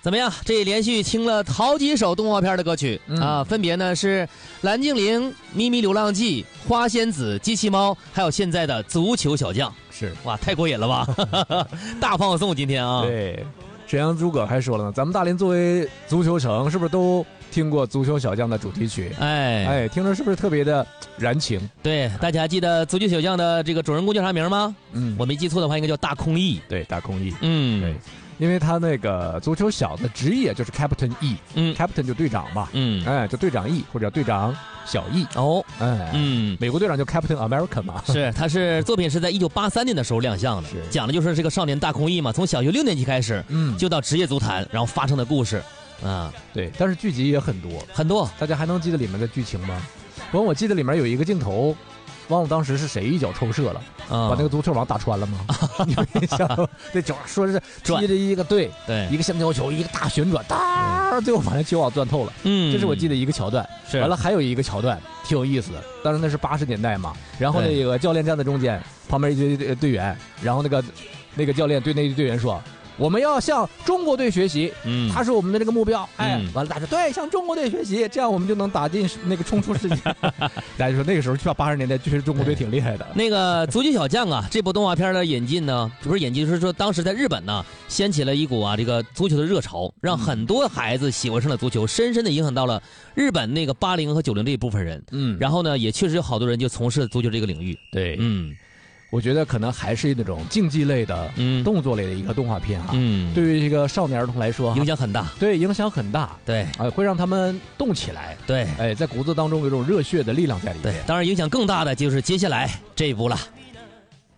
怎么样？这连续听了好几首动画片的歌曲啊，分别呢是《蓝精灵》《咪咪流浪记》《花仙子》《机器猫》，还有现在的《足球小将》。 是哇，太过瘾了吧！大放送今天啊， 对，沈阳诸葛还说了呢，咱们大连作为足球城，是不是都听过《足球小将》的主题曲？哎，听着是不是特别的燃情？ 对，大家还记得《足球小将》的这个主人公叫啥名吗？我没记错的话，应该叫大空翼。 对，大空翼。对。因为他那个足球小的职业就是 Captain E，Captain 就队长嘛，就队长 E 或者队长小 E 哦， 美国队长就 Captain America 嘛， 是，他是作品是在1983年的时候亮相的，讲的就是这个少年大空翼嘛，从小学6年级开始，就到职业足坛，然后发生的故事， 对，但是剧集也很多，大家还能记得里面的剧情吗？我记得里面有一个镜头。忘了当时是谁一脚抽射了，把那个足球网打穿了吗？有印象？对，脚说是踢着一个对一个橡胶球，一个大旋转，最后把那球网钻透了。这是我记得一个桥段。完了还有一个桥段挺有意思的，当然那是80年代嘛。然后那个教练站在中间，旁边一堆队员，然后那个教练对那堆队员说。我们要向中国队学习，他是我们的这个目标。完了大家对，向中国队学习，这样我们就能打进那个冲出世界。大家就说那个时候去到80年代，确实中国队挺厉害的。 那个足球小将啊，这部动画片的引进呢，不是引进，就是说当时在日本呢，掀起了一股这个足球的热潮，让很多孩子喜欢上了足球，深深的影响到了日本那个80和90这一部分人。然后呢，也确实有好多人就从事足球这个领域。 对，我觉得可能还是那种竞技类的、动作类的一个动画片啊。对于这个少年儿童来说， 影响很大。 对，影响很大。 对， 会让他们动起来。 对， 在骨子当中有一种热血的力量在里面。 对，当然影响更大的就是接下来这一部了。